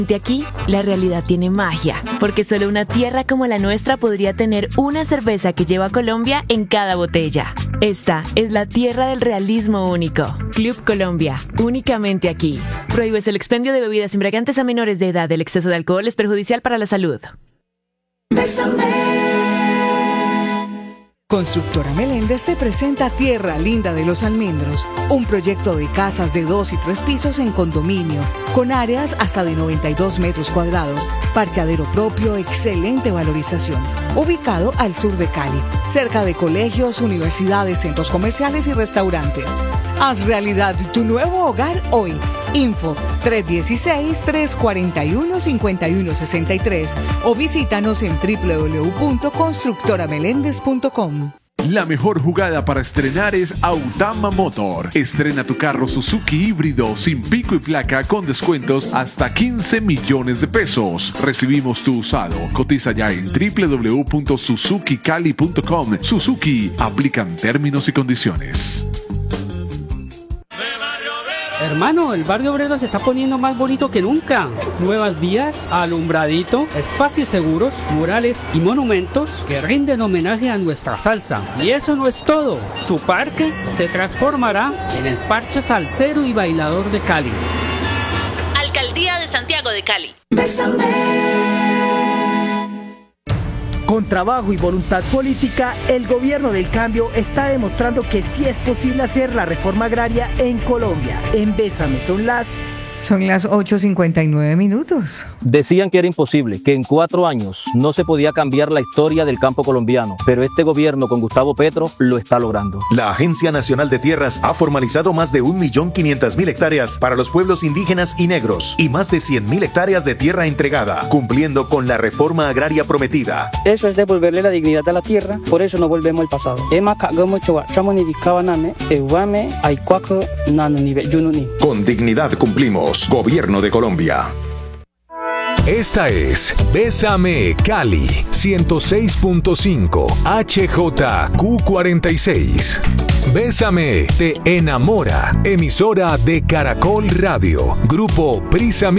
Aquí, la realidad tiene magia, porque solo una tierra como la nuestra podría tener una cerveza que lleva Colombia en cada botella. Esta es la tierra del realismo único. Club Colombia, únicamente aquí. Prohíbes el expendio de bebidas embriagantes a menores de edad. El exceso de alcohol es perjudicial para la salud. Constructora Meléndez te presenta Tierra Linda de los Almendros, un proyecto de casas de 2 y 3 pisos en condominio, con áreas hasta de 92 metros cuadrados, parqueadero propio, excelente valorización, ubicado al sur de Cali, cerca de colegios, universidades, centros comerciales y restaurantes. Haz realidad tu nuevo hogar hoy. Info 316-341-5163 o visítanos en www.constructoramelendez.com. La mejor jugada para estrenar es Autama Motor. Estrena tu carro Suzuki híbrido sin pico y placa con descuentos hasta 15 millones de pesos. Recibimos tu usado. Cotiza ya en www.suzukicali.com. Suzuki, aplican términos y condiciones. Hermano, el barrio obrero se está poniendo más bonito que nunca. Nuevas vías, alumbradito, espacios seguros, murales y monumentos que rinden homenaje a nuestra salsa. Y eso no es todo. Su parque se transformará en el parche salsero y bailador de Cali. Alcaldía de Santiago de Cali. Con trabajo y voluntad política, el gobierno del cambio está demostrando que sí es posible hacer la reforma agraria en Colombia. En Bésame son las 8:59. Decían que era imposible, que en 4 años no se podía cambiar la historia del campo colombiano, pero este gobierno con Gustavo Petro lo está logrando. La Agencia Nacional de Tierras ha formalizado más de 1.500.000 hectáreas para los pueblos indígenas y negros y más de 100.000 hectáreas de tierra entregada, cumpliendo con la reforma agraria prometida. Eso es devolverle la dignidad a la tierra, por eso no volvemos al pasado. Con dignidad cumplimos. Gobierno de Colombia. Esta es Bésame Cali 106.5 HJQ46. Bésame te enamora. Emisora de Caracol Radio. Grupo Prisa